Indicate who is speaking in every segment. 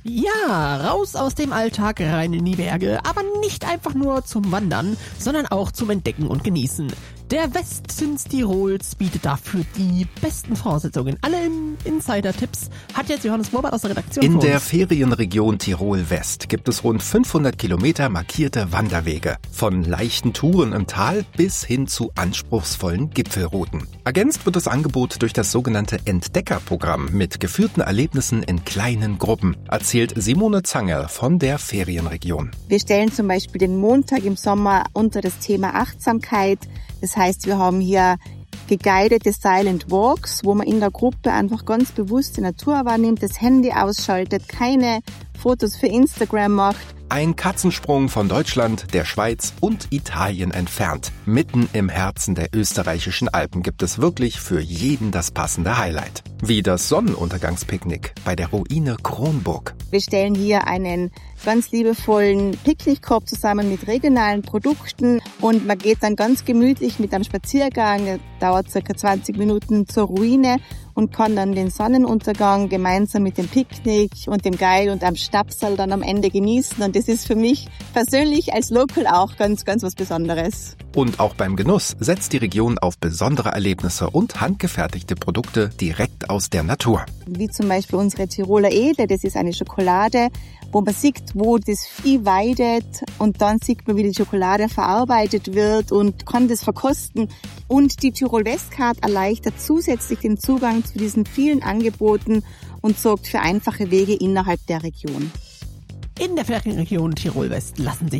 Speaker 1: Ja, raus aus dem Alltag, rein in die Berge, aber nicht einfach nur zum Wandern, sondern auch zum Entdecken und Genießen. Der Westzins Tirols bietet dafür die besten Voraussetzungen. Alle Insider-Tipps hat jetzt Johannes Morbert aus der Redaktion
Speaker 2: In
Speaker 1: für
Speaker 2: der
Speaker 1: uns.
Speaker 2: Ferienregion Tirol-West gibt es rund 500 Kilometer markierte Wanderwege. Von leichten Touren im Tal bis hin zu anspruchsvollen Gipfelrouten. Ergänzt wird das Angebot durch das sogenannte Entdeckerprogramm mit geführten Erlebnissen in kleinen Gruppen, erzählt Simone Zanger von der Ferienregion.
Speaker 3: Wir stellen zum Beispiel den Montag im Sommer unter das Thema Achtsamkeit. Das heißt, wir haben hier geguidete Silent Walks, wo man in der Gruppe einfach ganz bewusst die Natur wahrnimmt, das Handy ausschaltet, keine Fotos für Instagram macht.
Speaker 2: Ein Katzensprung von Deutschland, der Schweiz und Italien entfernt. Mitten im Herzen der österreichischen Alpen gibt es wirklich für jeden das passende Highlight. Wie das Sonnenuntergangspicknick bei der Ruine Kronburg.
Speaker 3: Wir stellen hier einen ganz liebevollen Picknickkorb zusammen mit regionalen Produkten und man geht dann ganz gemütlich mit einem Spaziergang, der dauert circa 20 Minuten zur Ruine und kann dann den Sonnenuntergang gemeinsam mit dem Picknick und dem Guide und am Stabsal dann am Ende genießen. Und das ist für mich persönlich als Local auch ganz was Besonderes.
Speaker 2: Und auch beim Genuss setzt die Region auf besondere Erlebnisse und handgefertigte Produkte direkt aus der Natur.
Speaker 3: Wie zum Beispiel unsere Tiroler Edle, das ist eine Schokolade, wo man sieht, wo das Vieh weidet und dann sieht man, wie die Schokolade verarbeitet wird und kann das verkosten. Und die Tirol-West-Card erleichtert zusätzlich den Zugang zu diesen vielen Angeboten und sorgt für einfache Wege innerhalb der Region.
Speaker 1: In der Ferienregion Tirol-West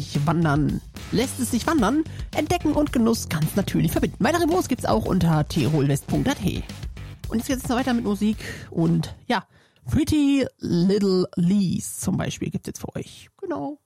Speaker 1: lässt es sich wandern, entdecken und Genuss ganz natürlich verbinden. Weitere Infos gibt's auch unter tirolwest.at. Und jetzt geht's noch weiter mit Musik und ja, Pretty Little Lies zum Beispiel gibt's jetzt für euch. Genau.